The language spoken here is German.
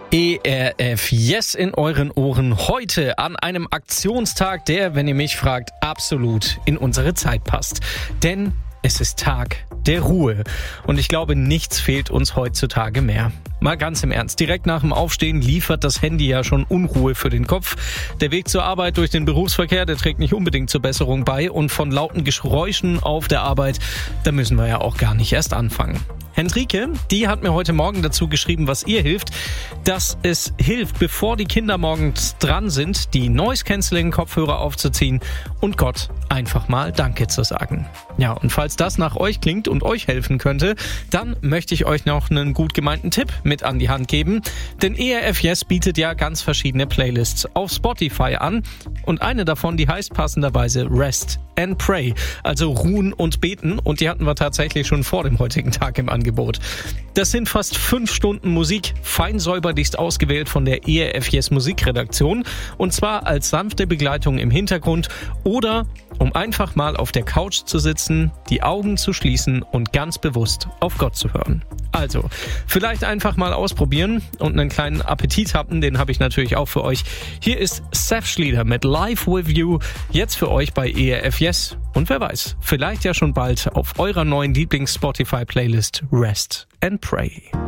ERF Yes in euren Ohren heute an einem Aktionstag, der, wenn ihr mich fragt, absolut in unsere Zeit passt. Denn es ist Tag der Ruhe. Und ich glaube, nichts fehlt uns heutzutage mehr. Mal ganz im Ernst, direkt nach dem Aufstehen liefert das Handy ja schon Unruhe für den Kopf. Der Weg zur Arbeit durch den Berufsverkehr, der trägt nicht unbedingt zur Besserung bei. Und von lauten Geräuschen auf der Arbeit, da müssen wir ja auch gar nicht erst anfangen. Henrike, die hat mir heute Morgen dazu geschrieben, was ihr hilft, dass es hilft, bevor die Kinder morgens dran sind, die Noise-Canceling-Kopfhörer aufzuziehen und Gott einfach mal Danke zu sagen. Ja, und falls das nach euch klingt und euch helfen könnte, dann möchte ich euch noch einen gut gemeinten Tipp mit an die Hand geben, denn ERF Yes bietet ja ganz verschiedene Playlists auf Spotify an und eine davon, die heißt passenderweise Rest and Pray, also ruhen und beten, und die hatten wir tatsächlich schon vor dem heutigen Tag im Angebot. Das sind fast 5 Stunden Musik, fein säuberlichst ausgewählt von der ERF Yes Musikredaktion, und zwar als sanfte Begleitung im Hintergrund oder um einfach mal auf der Couch zu sitzen, die Augen zu schließen und ganz bewusst auf Gott zu hören. Also, vielleicht einfach mal ausprobieren und einen kleinen Appetit haben, den habe ich natürlich auch für euch. Hier ist Seth Schlieder mit Live With You, jetzt für euch bei ERF Yes. Und wer weiß, vielleicht ja schon bald auf eurer neuen Lieblings-Spotify-Playlist Rest and Pray.